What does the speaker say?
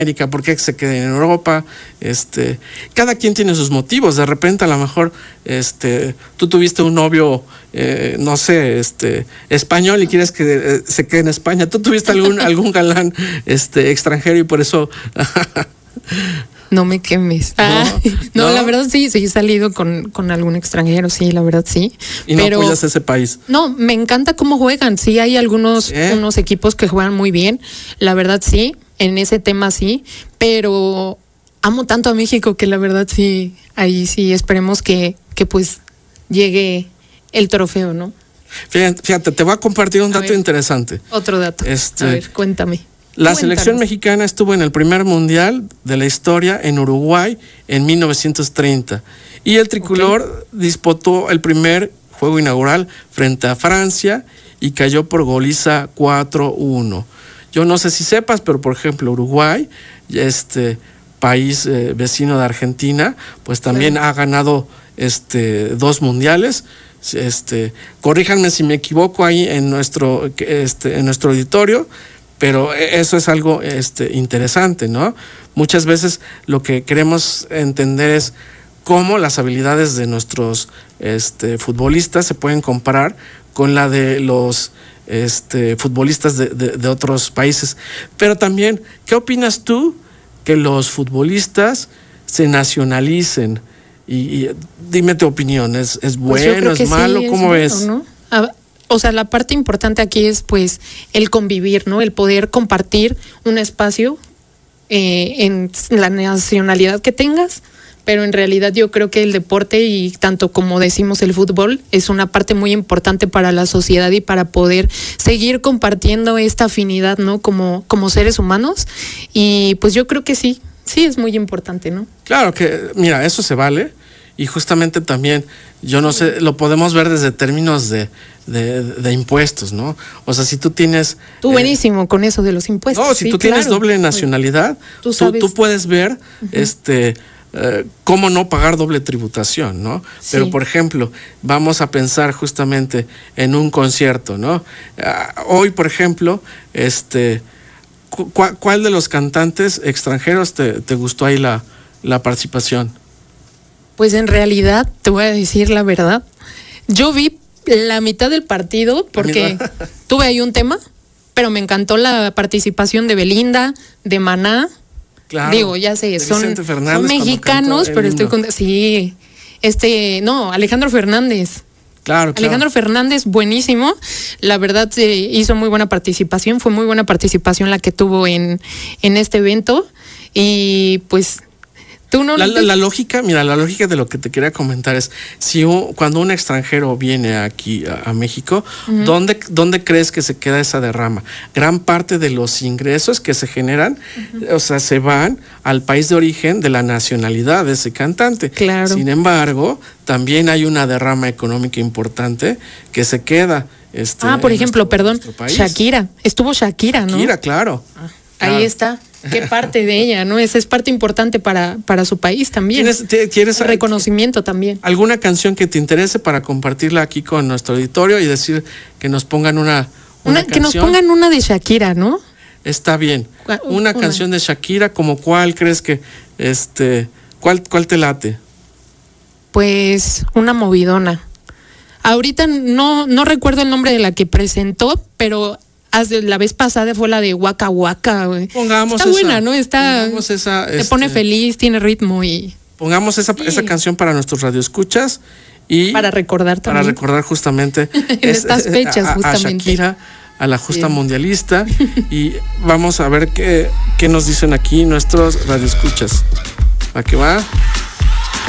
¿por qué se queden en Europa? Cada quien tiene sus motivos. De repente, a lo mejor, tú tuviste un novio, no sé, español y quieres que se quede en España. Tú tuviste algún galán, extranjero y por eso. No me quemes. No, la verdad sí he salido con algún extranjero, sí, la verdad sí. ¿Y no apoyas ese país? No, me encanta cómo juegan. Sí, hay unos equipos que juegan muy bien, la verdad sí. En ese tema sí, pero amo tanto a México que la verdad sí, ahí sí esperemos que pues llegue el trofeo, ¿no? Fíjate, te voy a compartir un dato interesante. Otro dato. A ver, cuéntame. La selección mexicana estuvo en el primer mundial de la historia en Uruguay en 1930 y el tricolor disputó el primer juego inaugural frente a Francia y cayó por goliza 4-1. Yo no sé si sepas, pero por ejemplo Uruguay, país vecino de Argentina, pues también ha ganado 2 mundiales. Corríjanme si me equivoco ahí en nuestro auditorio, pero eso es algo interesante, ¿no? Muchas veces lo que queremos entender es cómo las habilidades de nuestros futbolistas se pueden comparar con la de los futbolistas de otros países. Pero también, ¿qué opinas tú que los futbolistas se nacionalicen? Y dime tu opinión, ¿es bueno, es malo? Sí, ¿cómo ves? ¿No? O sea, la parte importante aquí es pues el convivir, ¿no? El poder compartir un espacio en la nacionalidad que tengas. Pero en realidad yo creo que el deporte y tanto como decimos el fútbol es una parte muy importante para la sociedad y para poder seguir compartiendo esta afinidad, ¿no? Como seres humanos. Y pues yo creo que sí es muy importante, ¿no? Claro que, mira, eso se vale. Y justamente también, yo no sé, lo podemos ver desde términos de impuestos, ¿no? O sea, si tú tienes... Tú buenísimo con eso de los impuestos. No, si tú tienes doble nacionalidad, tú puedes ver, cómo no pagar doble tributación, ¿no? Sí. Pero, por ejemplo, vamos a pensar justamente en un concierto, ¿no? Hoy, por ejemplo, ¿cuál de los cantantes extranjeros te gustó ahí la participación? Pues en realidad, te voy a decir la verdad, yo vi la mitad del partido porque tuve ahí un tema, pero me encantó la participación de Belinda, de Maná. Claro, digo, ya sé, son mexicanos, pero estoy con... Sí, Alejandro Fernández. Claro. Alejandro Fernández, buenísimo. La verdad, hizo muy buena participación. Fue muy buena participación la que tuvo en este evento. Y pues... La lógica de lo que te quería comentar es, cuando un extranjero viene aquí a México, ¿dónde crees que se queda esa derrama? Gran parte de los ingresos que se generan, o sea, se van al país de origen de la nacionalidad de ese cantante. Claro. Sin embargo, también hay una derrama económica importante que se queda. Por ejemplo, Shakira. Estuvo Shakira, ¿no? Shakira, claro. Ahí está. Qué parte de ella, ¿no? Esa es parte importante para su país también. ¿Tienes reconocimiento también? ¿Alguna canción que te interese para compartirla aquí con nuestro auditorio y decir que nos pongan una canción? Que nos pongan una de Shakira, ¿no? Está bien. Una canción de Shakira, ¿como cuál crees que, cuál te late? Pues una movidona. Ahorita no recuerdo el nombre de la que presentó, pero... la vez pasada fue la de Waka Waka, güey. Pongamos está esa, buena, ¿no? Te pone feliz, tiene ritmo y... Pongamos esa canción para nuestros radioescuchas y... Para recordar también. Para recordar justamente... en estas fechas, justamente. A Shakira, a la justa mundialista. Y vamos a ver qué nos dicen aquí nuestros radioescuchas. ¿A qué va?